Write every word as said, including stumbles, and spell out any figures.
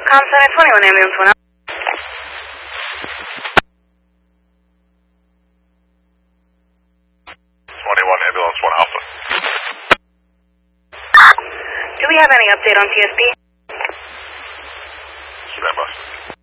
Com Center twenty-one ambulance one out. twenty-one ambulance one alpha. Do we have any update on P S P?